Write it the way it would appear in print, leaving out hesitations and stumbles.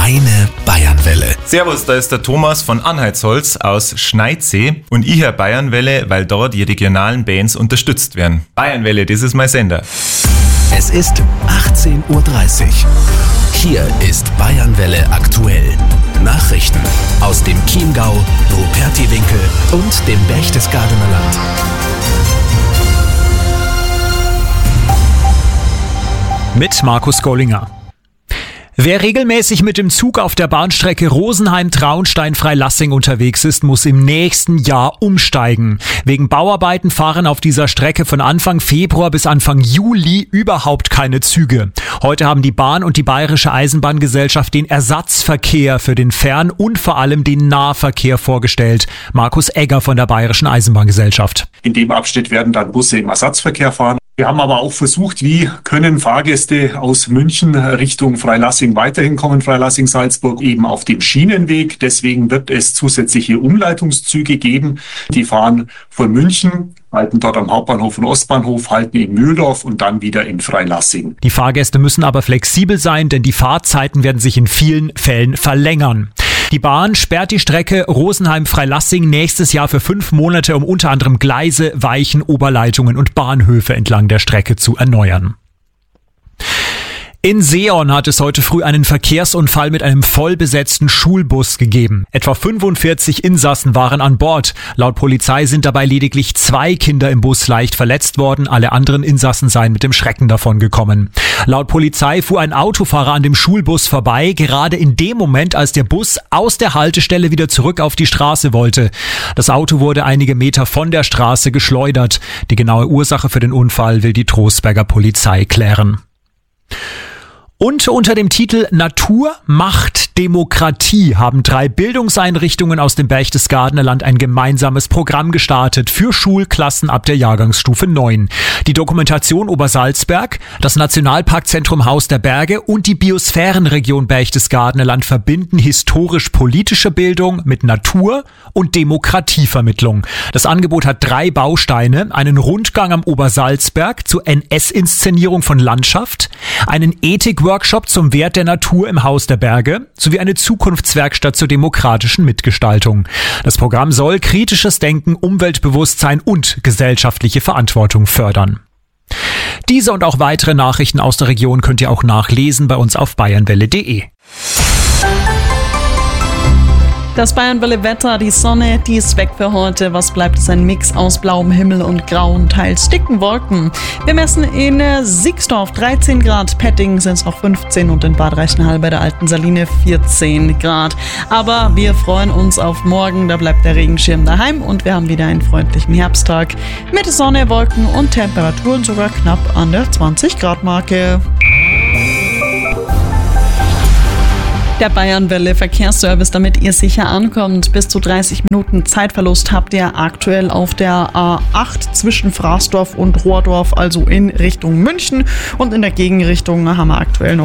Deine Bayernwelle. Servus, da ist der Thomas von Anhaltsholz aus Schneidsee und ich höre Bayernwelle, weil dort die regionalen Bands unterstützt werden. Bayernwelle, das ist mein Sender. Es ist 18:30 Uhr. Hier ist Bayernwelle aktuell. Nachrichten aus dem Chiemgau, Rupertiwinkel und dem Berchtesgadener Land. Mit Markus Gollinger. Wer regelmäßig mit dem Zug auf der Bahnstrecke Rosenheim-Traunstein-Freilassing unterwegs ist, muss im nächsten Jahr umsteigen. Wegen Bauarbeiten fahren auf dieser Strecke von Anfang Februar bis Anfang Juli überhaupt keine Züge. Heute haben die Bahn und die Bayerische Eisenbahngesellschaft den Ersatzverkehr für den Fern- und vor allem den Nahverkehr vorgestellt. Markus Egger von der Bayerischen Eisenbahngesellschaft. In dem Abschnitt werden dann Busse im Ersatzverkehr fahren. Wir haben aber auch versucht, wie können Fahrgäste aus München Richtung Freilassing weiterhin kommen, Freilassing-Salzburg, eben auf dem Schienenweg. Deswegen wird es zusätzliche Umleitungszüge geben. Die fahren von München, halten dort am Hauptbahnhof und Ostbahnhof, halten in Mühldorf und dann wieder in Freilassing. Die Fahrgäste müssen aber flexibel sein, denn die Fahrzeiten werden sich in vielen Fällen verlängern. Die Bahn sperrt die Strecke Rosenheim-Freilassing nächstes Jahr für 5 Monate, um unter anderem Gleise, Weichen, Oberleitungen und Bahnhöfe entlang der Strecke zu erneuern. In Seeon hat es heute früh einen Verkehrsunfall mit einem vollbesetzten Schulbus gegeben. Etwa 45 Insassen waren an Bord. Laut Polizei sind dabei lediglich 2 Kinder im Bus leicht verletzt worden. Alle anderen Insassen seien mit dem Schrecken davongekommen. Laut Polizei fuhr ein Autofahrer an dem Schulbus vorbei, gerade in dem Moment, als der Bus aus der Haltestelle wieder zurück auf die Straße wollte. Das Auto wurde einige Meter von der Straße geschleudert. Die genaue Ursache für den Unfall will die Trostberger Polizei klären. Und unter dem Titel Natur macht Demokratie haben 3 Bildungseinrichtungen aus dem Berchtesgadener Land ein gemeinsames Programm gestartet für Schulklassen ab der Jahrgangsstufe 9. Die Dokumentation Obersalzberg, das Nationalparkzentrum Haus der Berge und die Biosphärenregion Berchtesgadener Land verbinden historisch-politische Bildung mit Natur- und Demokratievermittlung. Das Angebot hat 3 Bausteine, einen Rundgang am Obersalzberg zur NS-Inszenierung von Landschaft, einen Ethik-Workshop zum Wert der Natur im Haus der Berge sowie eine Zukunftswerkstatt zur demokratischen Mitgestaltung. Das Programm soll kritisches Denken, Umweltbewusstsein und gesellschaftliche Verantwortung fördern. Diese und auch weitere Nachrichten aus der Region könnt ihr auch nachlesen bei uns auf bayernwelle.de. Das Bayernwelle-Wetter, die Sonne, die ist weg für heute. Was bleibt, ist ein Mix aus blauem Himmel und grauen, teils dicken Wolken. Wir messen in Siegsdorf 13 Grad, Petting sind es noch 15 und in Bad Reichenhall bei der Alten Saline 14 Grad. Aber wir freuen uns auf morgen, da bleibt der Regenschirm daheim und wir haben wieder einen freundlichen Herbsttag mit Sonne, Wolken und Temperaturen sogar knapp an der 20-Grad-Marke. Der Bayernwelle Verkehrsservice, damit ihr sicher ankommt. Bis zu 30 Minuten Zeitverlust habt ihr aktuell auf der A8 zwischen Fraßdorf und Rohrdorf, also in Richtung München. Und in der Gegenrichtung haben wir aktuell noch